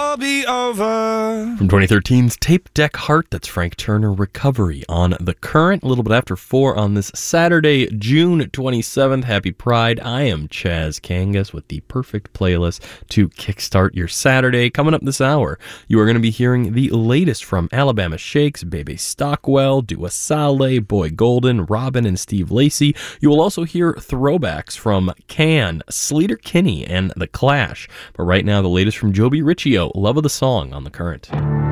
all be over. From 2013's Tape Deck Heart, that's Frank Turner, Recovery on The Current. A little bit after 4 on this Saturday, June 27th. Happy Pride. I am Chaz Kangas with the perfect playlist to kickstart your Saturday. Coming up this hour, you are going to be hearing the latest from Alabama Shakes, Bebe Stockwell, Dua Saleh, Boy Golden, Robin, and Steve Lacy. You will also hear throwbacks from Can, Sleater Kinney, and The Clash. But right now, the latest from Joby Riccio, Love of the Song on The Current.